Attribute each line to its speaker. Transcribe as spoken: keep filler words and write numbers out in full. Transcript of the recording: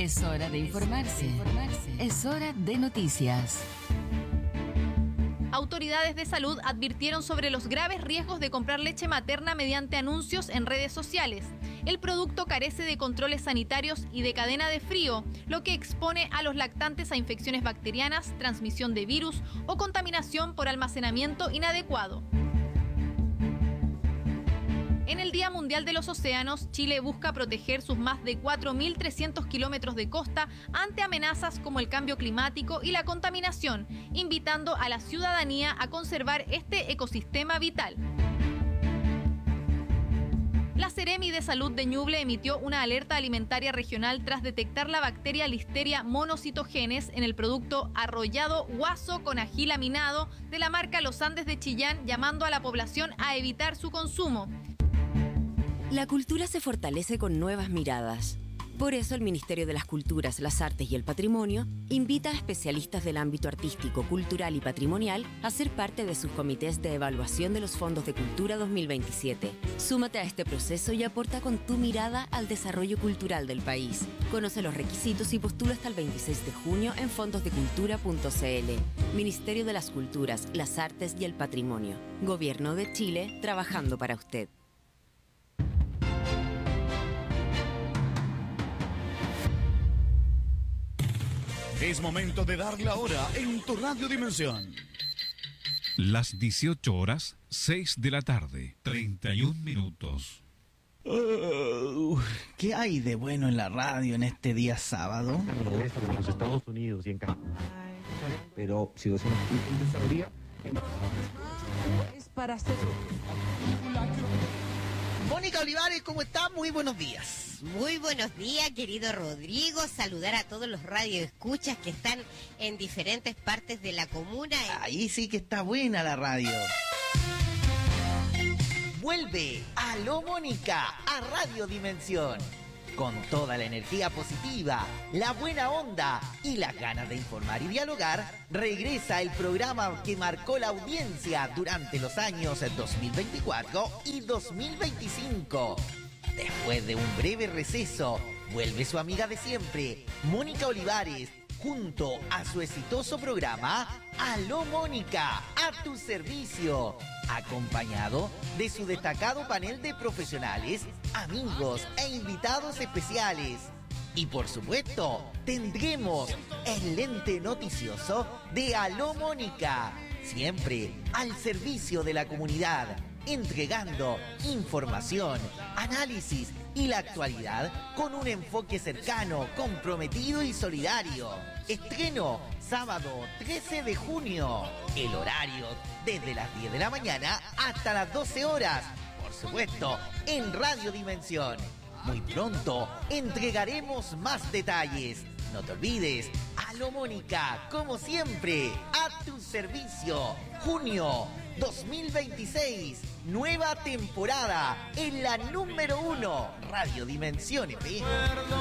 Speaker 1: Es hora de informarse. Es hora de noticias.
Speaker 2: Autoridades de salud advirtieron sobre los graves riesgos de comprar leche materna mediante anuncios en redes sociales. El producto carece de controles sanitarios y de cadena de frío, lo que expone a los lactantes a infecciones bacterianas, transmisión de virus o contaminación por almacenamiento inadecuado. En el Día Mundial de los Océanos, Chile busca proteger sus más de cuatro mil trescientos kilómetros de costa ante amenazas como el cambio climático y la contaminación, invitando a la ciudadanía a conservar este ecosistema vital. La Seremi de Salud de Ñuble emitió una alerta alimentaria regional tras detectar la bacteria Listeria monocitogenes en el producto arrollado guaso con ají laminado de la marca Los Andes de Chillán, llamando a la población a evitar su consumo.
Speaker 3: La cultura se fortalece con nuevas miradas. Por eso el Ministerio de las Culturas, las Artes y el Patrimonio invita a especialistas del ámbito artístico, cultural y patrimonial a ser parte de sus comités de evaluación de los fondos de cultura dos mil veintisiete. Súmate a este proceso y aporta con tu mirada al desarrollo cultural del país. Conoce los requisitos y postula hasta el veintiséis de junio en fondos de cultura punto c l. Ministerio de las Culturas, las Artes y el Patrimonio. Gobierno de Chile, trabajando para usted.
Speaker 4: Es momento de dar la hora en tu Radio Dimensión.
Speaker 5: Las dieciocho horas, seis de la tarde, treinta y un minutos.
Speaker 6: Uh, ¿Qué hay de bueno en la radio en este día sábado?
Speaker 7: En los Estados Unidos y en Canadá. Pero si dos desarrolla
Speaker 6: es para hacer. Mónica Olivares, ¿cómo está? Muy buenos días.
Speaker 8: Muy buenos días, querido Rodrigo. Saludar a todos los radioescuchas que están en diferentes partes de la comuna.
Speaker 6: Ahí sí que está buena la radio. Vuelve Aló Mónica a Radio Dimensión. Con toda la energía positiva, la buena onda y las ganas de informar y dialogar, regresa el programa que marcó la audiencia durante los años dos mil veinticuatro y dos mil veinticinco. Después de un breve receso, vuelve su amiga de siempre, Mónica Olivares, junto a su exitoso programa Aló Mónica, a tu servicio, acompañado de su destacado panel de profesionales, amigos e invitados especiales. Y por supuesto, tendremos el lente noticioso de Aló Mónica, siempre al servicio de la comunidad, entregando información, análisis y la actualidad con un enfoque cercano, comprometido y solidario. Estreno sábado trece de junio. El horario desde las diez de la mañana hasta las doce horas. Por supuesto, en Radio Dimensión. Muy pronto entregaremos más detalles. No te olvides, Aló Mónica, como siempre, a tu servicio. Junio dos mil veintiséis, nueva temporada en la número uno, Radio Dimensión F M.